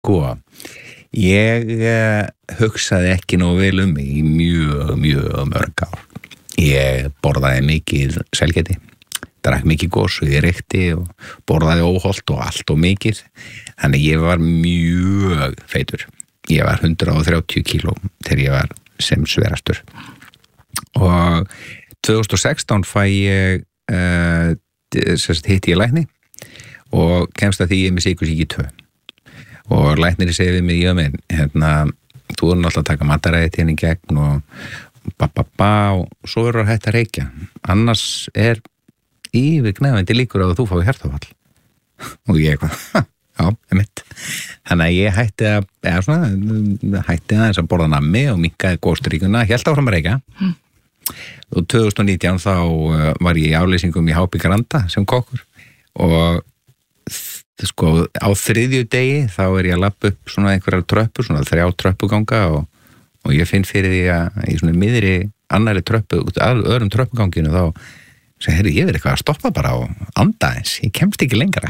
Sko, ég hugsaði ekki nógu vel mig í mjög mörg ár. Ég borðaði mikið selgæti, drakk mikið gos og ég reykti og borðaði óholt og allt og mikið. Þannig ég var mjög feitur. Ég var 130 kíló þegar ég var sem sverastur. Og 2016 fæ ég hitti ég lækni og kemst að því ég er með sykursýki 2. Og læknirinn segir við mig, þú er náttúrulega að taka mataræði til henni í gegn og svo verður að hætta að reykja. Annars er yfirgnæfandi líkur að þú fái hjartaáfall. Og ég já, mitt. Þannig að ég hætti aðeins að borða nammi og minnkaði góðsturíkuna, hélt áfram að reykja. Og 2019 þá var ég í afleysingum í HP Granda sem kokkur og sko á þriðju degi þá er ég að labba upp svona einhverjar tröppur, svona 3 tröppuganga og ég finn fyrir því að í svona miðri annari tröppu, öðrum tröppuganginu þá segi, ég verið eitthvað að stoppa bara og anda eins, ég kemst ekki lengra.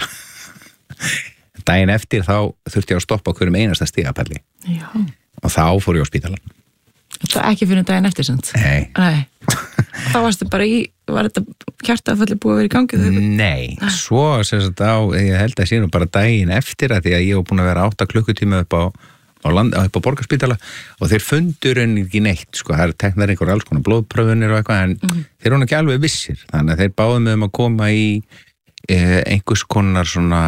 Daginn eftir þá þurfti ég að stoppa á hverjum einasta stigapalli. Já. Og þá fór ég á spítalann. Það ekki fyrir daginn eftir samt? Nei. Þá varstu bara var þetta hjartaáfalli búið að vera í gangi? Nei, svo ég held að sé nú bara daginn eftir að því að ég var búin að vera 8 klukkutíma upp á Borgarspítala og þeir fundur henni ekki neitt, sko, það teknar einhver alls konar blóðpröfunir og eitthvað en þeir eru ekki alveg vissir, þannig að þeir báðu mig að koma í einhvers konar svona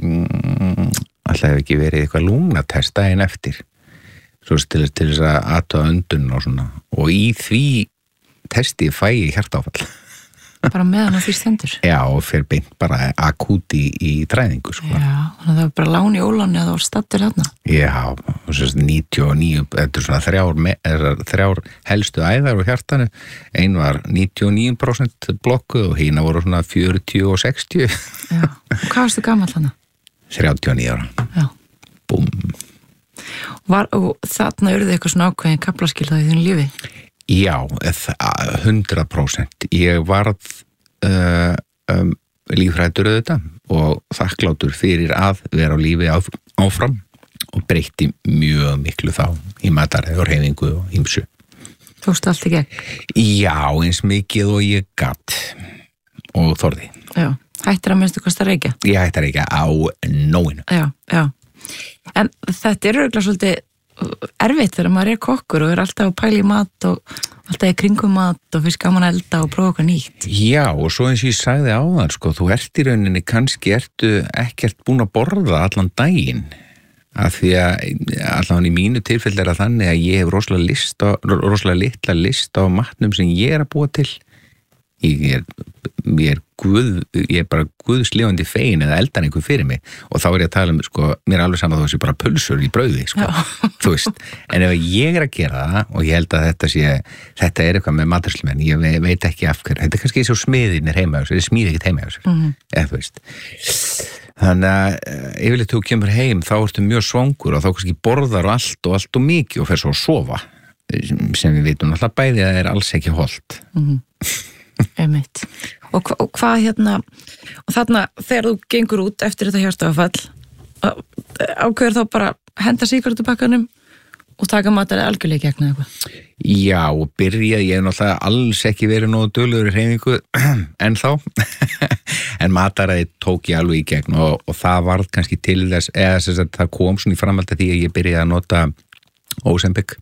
alltaf hefur ekki verið eitthvað lungnatest daginn eftir svo til þess að athuga öndun og svona og í því testi fæ ég hjartaáfall. Bara meðan á því stendur? Já, og fer beint bara akút í træningu, sko. Já, þannig að það var bara lán í óláni að það var stattur þarna? Já, og 99, þetta er svona 3 helstu æðar á hjartanu. Ein var 99% blokkuð og hina voru svona 40 og 60. Já, og hvað varstu gamall þarna? 39 ára. Já. Búm. Og þarna urðu eitthvað svona ákveðin kaflaskil það í þínu lífi? Já, 100%. Ég varð lífrættur auðvitað og þakklátur fyrir að vera á lífi áfram og breytti mjög miklu þá í mataræði og hreyfingu og ýmsu. Tókstu allt í gegn? Já, eins mikið og ég gat og þorði. Já, hættir að minnstu kosta reykja? Ég hætti að reykja á nóinu. Já. En þetta er örugglega svolítið erfitt þegar maður er kokkur og er alltaf að pæla í mat og alltaf í kringum mat og fyrst gaman að elda og prófa eitthvað nýtt. Já, og svo eins og ég sagði áðan, sko, þú ert í rauninni kannski ekkert búin að borða allan daginn af því að allan í mínu tilfelli er að þannig að ég hef rosalega litla list á matnum sem ég er að búa til. Ég er bara guðslifandi fegin eða eldar einhver fyrir mig og þá er ég að tala sko, mér er alveg saman að það sé bara pulsur í brauði, sko, þú veist, en ef ég er að gera það og ég held að þetta er eitthvað með maturslumenn, ég veit ekki af hverju, þetta er kannski svo smiðinir heima á sér, þetta smíði ekkert heima á sér, eða þú veist, þannig að yfirleitt þú kemur heim þá ertu mjög svangur og þá kannski borðar og allt og mikið og fer svo að sofa, sem við veitum alltaf bæði að það er alls ekki holdt. Einmitt. Og hvað og þarna þegar þú gengur út eftir þetta hjartaáfall ákveður þá bara henda sígarettupakkanum og taka mataræði algjörlega í gegn eða eitthvað? Já, og ég hef náttúrulega alls ekki verið nógu duglegur í hreyfingu ennþá en mataræði tók ég alveg í gegn og það varð kannski til þess eða þess að það kom svona í framhaldi því að ég byrjaði að nota Ozempic.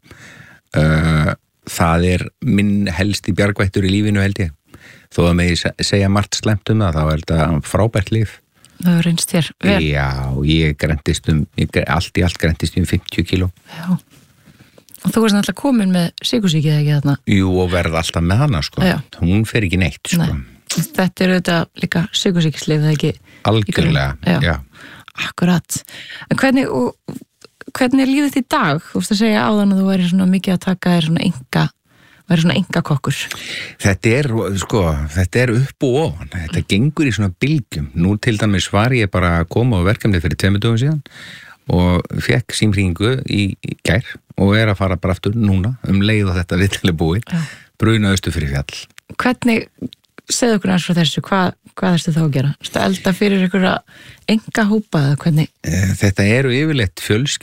Það er minn helsti bjargvættur í lífinu, held ég. Þó að mig segja margt slæmt það, þá er þetta frábært líf. Það reynst þér vel? Já, ég allt í allt græntist 50 kíló. Já. Og þú varst náttúrulega komin með sykursýki eða ekki þarna? Jú, og verð alltaf með hana, sko. Já. Hún fer ekki neitt, sko. Nei. Þetta er auðvitað líka sykursýkislif, það ekki? Algjörlega, já. Akkurat. En hvernig er lífið í dag? Þú veist að segja áðan að þú væri svona mikið að taka þér svona enga kokkur. Þetta er upp og ofan. Þetta gengur í svona bylgjum. Nú til dæmis var ég bara að koma á verkefni fyrir 2 dögum síðan og fekk símhringingu í gær og er að fara bara aftur núna leið og þetta viðtalið búið. Bruna austur fyrir fjall. segðu okkur eins frá þessu, hvað erstu þá að gera? Erstu að elda fyrir einhverja enga hópa eða hvernig? Þetta eru yfirleitt